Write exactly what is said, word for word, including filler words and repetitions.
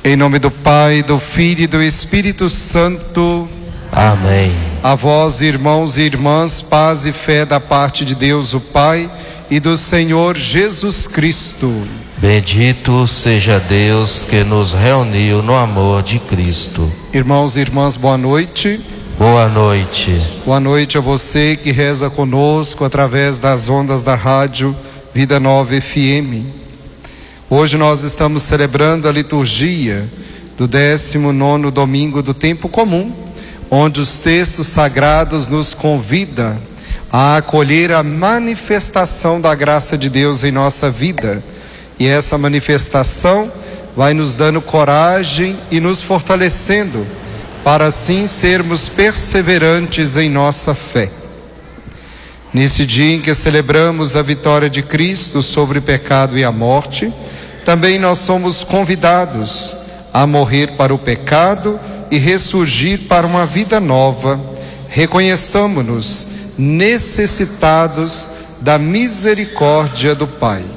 Em nome do Pai, do Filho e do Espírito Santo. Amém. A vós, irmãos e irmãs, paz e fé da parte de Deus o Pai e do Senhor Jesus Cristo. Bendito seja Deus que nos reuniu no amor de Cristo. Irmãos e irmãs, boa noite. Boa noite. Boa noite a você que reza conosco através das ondas da rádio Vida Nova F M. Hoje nós estamos celebrando a liturgia do décimo nono domingo do tempo comum, onde os textos sagrados nos convidam a acolher a manifestação da graça de Deus em nossa vida. E essa manifestação vai nos dando coragem e nos fortalecendo, para assim sermos perseverantes em nossa fé. Nesse dia em que celebramos a vitória de Cristo sobre o pecado e a morte, também nós somos convidados a morrer para o pecado e ressurgir para uma vida nova. Reconheçamo-nos necessitados da misericórdia do Pai.